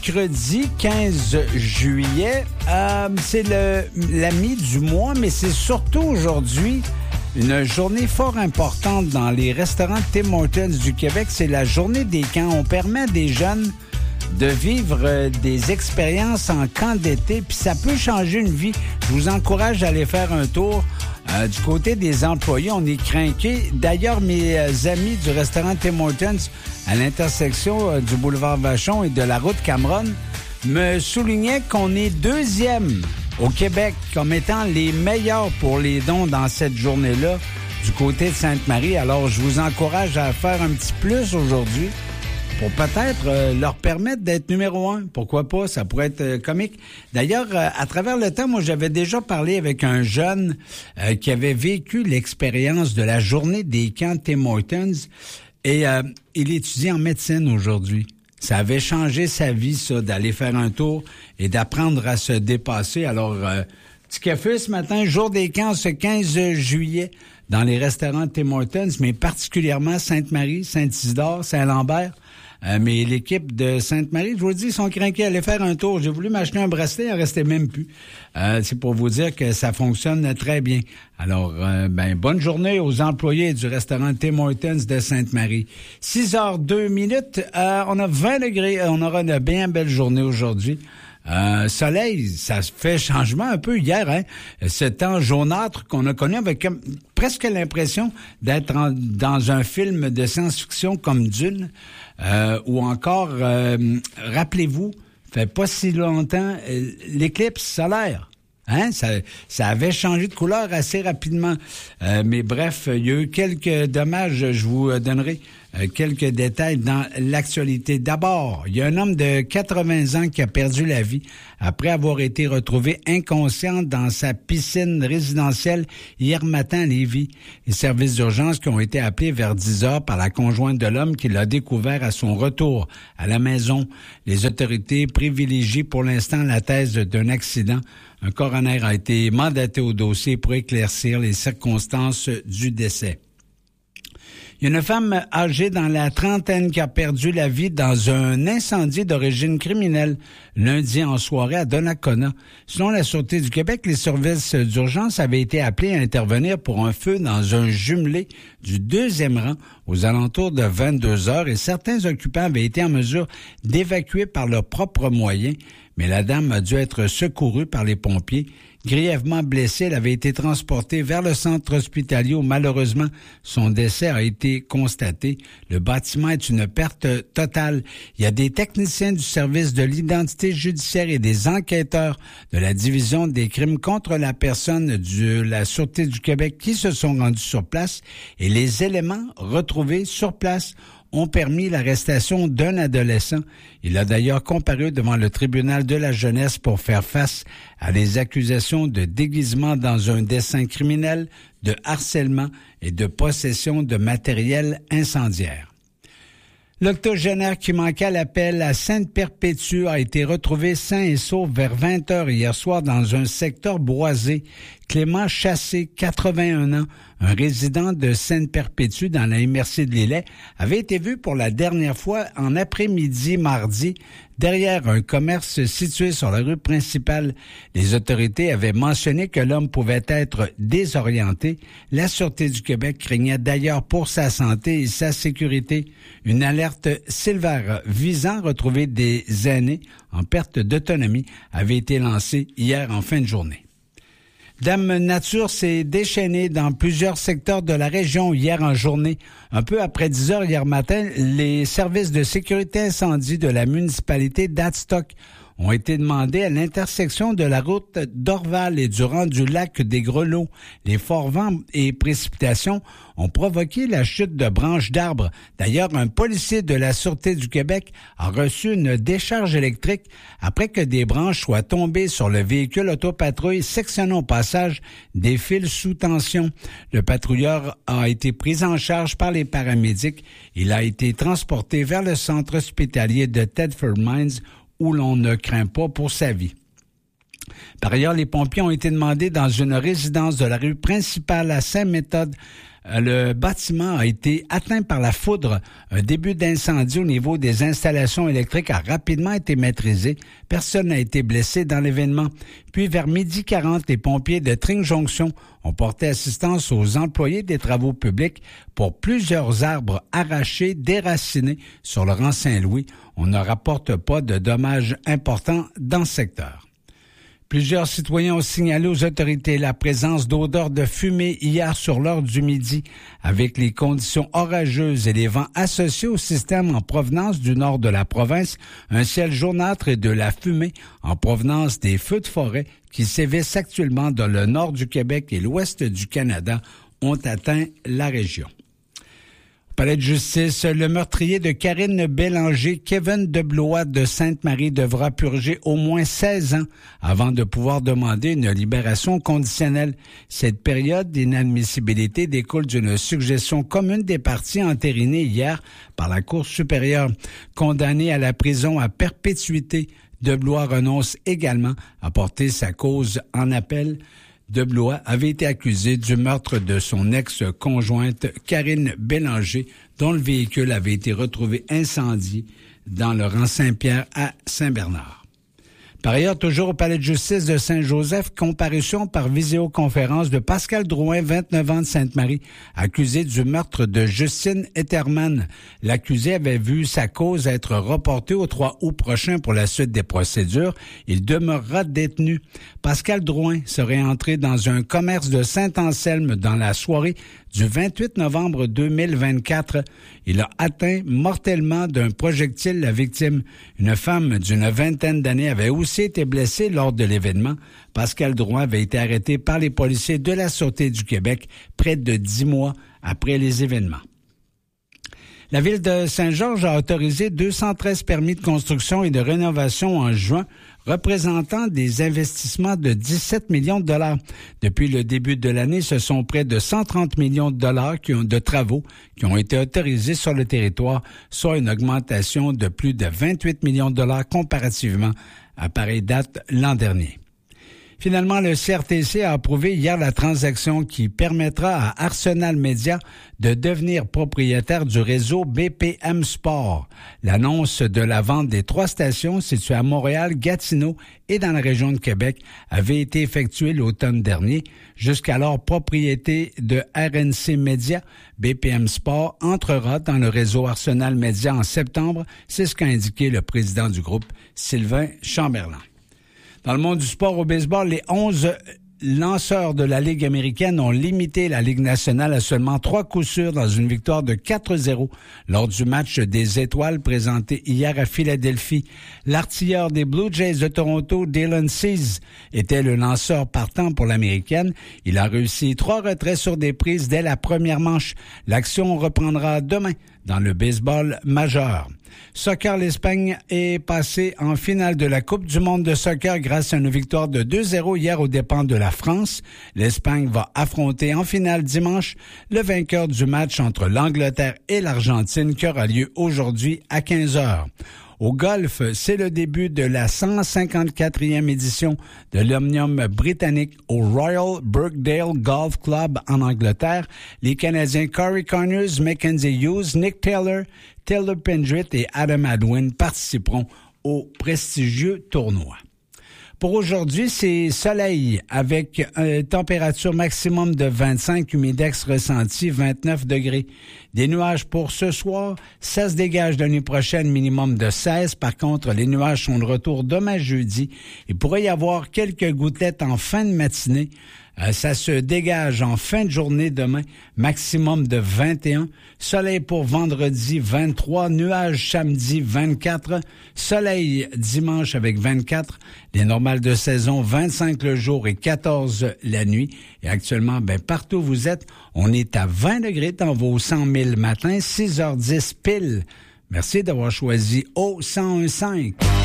Mercredi 15 juillet, c'est la mi du mois, mais c'est surtout aujourd'hui une journée fort importante dans les restaurants Tim Hortons du Québec. C'est la journée des camps. On permet à des jeunes de vivre des expériences en camp d'été, puis ça peut changer une vie. Je vous encourage à aller faire un tour. Du côté des employés, on est crinqués. D'ailleurs, mes amis du restaurant Tim Hortons à l'intersection du boulevard Vachon et de la route Cameron me soulignaient qu'on est deuxième au Québec comme étant les meilleurs pour les dons dans cette journée-là du côté de Sainte-Marie. Alors, je vous encourage à faire un petit plus aujourd'hui pour peut-être leur permettre d'être numéro 1. Pourquoi pas? Ça pourrait être comique. D'ailleurs, à travers le temps, moi, j'avais déjà parlé avec un jeune qui avait vécu l'expérience de la journée des camps Tim Hortons et il étudie en médecine aujourd'hui. Ça avait changé sa vie, ça, d'aller faire un tour et d'apprendre à se dépasser. Alors, petit café ce matin, jour des camps, ce 15 juillet, dans les restaurants Tim Hortons, mais particulièrement Sainte-Marie, Saint-Isidore, Saint-Lambert. Mais l'équipe de Sainte-Marie, je vous le dis, ils sont craqués à aller faire un tour. J'ai voulu m'acheter un bracelet, il en restait même plus. C'est pour vous dire que ça fonctionne très bien. Alors, bonne journée aux employés du restaurant Tim Hortons de Sainte-Marie. 6h02, on a 20 degrés, on aura une bien belle journée aujourd'hui. Soleil, ça fait changement un peu hier, hein. Ce temps jaunâtre qu'on a connu avec presque l'impression d'être dans un film de science-fiction comme Dune, ou encore, rappelez-vous, fait pas si longtemps, l'éclipse solaire. Hein? Ça avait changé de couleur assez rapidement. Mais bref, il y a eu quelques dommages. Je vous donnerai quelques détails dans l'actualité. D'abord, il y a un homme de 80 ans qui a perdu la vie après avoir été retrouvé inconscient dans sa piscine résidentielle hier matin à Lévis. Les services d'urgence qui ont été appelés vers 10 heures par la conjointe de l'homme qui l'a découvert à son retour à la maison. Les autorités privilégient pour l'instant la thèse d'un accident. Un coroner a été mandaté au dossier pour éclaircir les circonstances du décès. Il y a une femme âgée dans la trentaine qui a perdu la vie dans un incendie d'origine criminelle lundi en soirée à Donnacona. Selon la Sûreté du Québec, les services d'urgence avaient été appelés à intervenir pour un feu dans un jumelé du 2e rang aux alentours de 22 heures et certains occupants avaient été en mesure d'évacuer par leurs propres moyens. Mais la dame a dû être secourue par les pompiers. Grièvement blessée, elle avait été transportée vers le centre hospitalier où malheureusement son décès a été constaté. Le bâtiment est une perte totale. Il y a des techniciens du service de l'identité judiciaire et des enquêteurs de la division des crimes contre la personne de la Sûreté du Québec qui se sont rendus sur place et les éléments retrouvés sur place ont permis l'arrestation d'un adolescent. Il a d'ailleurs comparu devant le tribunal de la jeunesse pour faire face à des accusations de déguisement dans un dessein criminel, de harcèlement et de possession de matériel incendiaire. L'octogénaire qui manquait à l'appel à Sainte-Perpétue a été retrouvé sain et sauf vers 20 heures hier soir dans un secteur boisé. Clément Chassé, 81 ans, un résident de Sainte-Perpétue dans la MRC de l'Îlet, avait été vu pour la dernière fois en après-midi mardi derrière un commerce situé sur la rue principale. Les autorités avaient mentionné que l'homme pouvait être désorienté. La Sûreté du Québec craignait d'ailleurs pour sa santé et sa sécurité. Une alerte sévère visant à retrouver des aînés en perte d'autonomie avait été lancée hier en fin de journée. Dame Nature s'est déchaînée dans plusieurs secteurs de la région hier en journée. Un peu après 10 heures hier matin, les services de sécurité incendie de la municipalité d'Adstock ont été demandés à l'intersection de la route d'Orval et du rang du lac des Grelots. Les forts vents et précipitations ont provoqué la chute de branches d'arbres. D'ailleurs, un policier de la Sûreté du Québec a reçu une décharge électrique après que des branches soient tombées sur le véhicule autopatrouille sectionnant au passage des fils sous tension. Le patrouilleur a été pris en charge par les paramédics. Il a été transporté vers le centre hospitalier de Thetford Mines où l'on ne craint pas pour sa vie. Par ailleurs, les pompiers ont été demandés dans une résidence de la rue principale à Saint-Méthode le bâtiment a été atteint par la foudre. Un début d'incendie au niveau des installations électriques a rapidement été maîtrisé. Personne n'a été blessé dans l'événement. Puis, vers 12h40, les pompiers de Tring Jonction ont porté assistance aux employés des travaux publics pour plusieurs arbres arrachés, déracinés sur le rang Saint-Louis. On ne rapporte pas de dommages importants dans le secteur. Plusieurs citoyens ont signalé aux autorités la présence d'odeurs de fumée hier sur l'heure du midi. Avec les conditions orageuses et les vents associés au système en provenance du nord de la province, un ciel jaunâtre et de la fumée en provenance des feux de forêt qui sévissent actuellement dans le nord du Québec et l'ouest du Canada ont atteint la région. Palais de justice, le meurtrier de Karine Bélanger, Kevin Deblois de Sainte-Marie, devra purger au moins 16 ans avant de pouvoir demander une libération conditionnelle. Cette période d'inadmissibilité découle d'une suggestion commune des parties entérinée hier par la Cour supérieure. Condamné à la prison à perpétuité, Deblois renonce également à porter sa cause en appel. Deblois avait été accusé du meurtre de son ex-conjointe Karine Bélanger, dont le véhicule avait été retrouvé incendié dans le rang Saint-Pierre à Saint-Bernard. Par ailleurs, toujours au Palais de justice de Saint-Joseph, comparution par visioconférence de Pascal Drouin, 29 ans de Sainte-Marie, accusé du meurtre de Justine Etterman. L'accusé avait vu sa cause être reportée au 3 août prochain pour la suite des procédures. Il demeurera détenu. Pascal Drouin serait entré dans un commerce de Saint-Anselme dans la soirée du 28 novembre 2024. Il a atteint mortellement d'un projectile la victime. Une femme d'une vingtaine d'années avait aussi été blessée lors de l'événement. Pascal Drouin avait été arrêté par les policiers de la Sûreté du Québec près de 10 mois après les événements. La ville de Saint-Georges a autorisé 213 permis de construction et de rénovation en juin, représentant des investissements de 17 millions de dollars. Depuis le début de l'année, ce sont près de 130 millions de dollars de travaux qui ont été autorisés sur le territoire, soit une augmentation de plus de 28 millions de dollars comparativement à pareille date l'an dernier. Finalement, le CRTC a approuvé hier la transaction qui permettra à Arsenal Media de devenir propriétaire du réseau BPM Sport. L'annonce de la vente des 3 stations situées à Montréal, Gatineau et dans la région de Québec avait été effectuée l'automne dernier. Jusqu'alors propriété de RNC Media, BPM Sport entrera dans le réseau Arsenal Media en septembre. C'est ce qu'a indiqué le président du groupe, Sylvain Chamberlain. Dans le monde du sport au baseball, les 11 lanceurs de la Ligue américaine ont limité la Ligue nationale à seulement 3 coups sûrs dans une victoire de 4-0 lors du match des étoiles présenté hier à Philadelphie. L'artilleur des Blue Jays de Toronto, Dylan Cease, était le lanceur partant pour l'américaine. Il a réussi 3 retraits sur des prises dès la première manche. L'action reprendra demain dans le baseball majeur. Soccer, l'Espagne est passée en finale de la Coupe du monde de soccer grâce à une victoire de 2-0 hier aux dépens de la France. L'Espagne va affronter en finale dimanche le vainqueur du match entre l'Angleterre et l'Argentine qui aura lieu aujourd'hui à 15h. Au golf, c'est le début de la 154e édition de l'Omnium britannique au Royal Birkdale Golf Club en Angleterre. Les Canadiens Corey Connors, Mackenzie Hughes, Nick Taylor, Taylor Pendrit et Adam Hadwin participeront au prestigieux tournoi. Pour aujourd'hui, c'est soleil avec une température maximum de 25, humidex ressenti 29 degrés. Des nuages pour ce soir, ça se dégage la nuit prochaine, minimum de 16. Par contre, les nuages sont de retour demain jeudi. Il pourrait y avoir quelques gouttelettes en fin de matinée. Ça se dégage en fin de journée demain, maximum de 21. Soleil pour vendredi, 23. Nuages samedi, 24. Soleil dimanche avec 24. Les normales de saison, 25 le jour et 14 la nuit. Et actuellement, partout où vous êtes, on est à 20 degrés dans vos 100 000 matins, 6h10 pile. Merci d'avoir choisi O 101.5.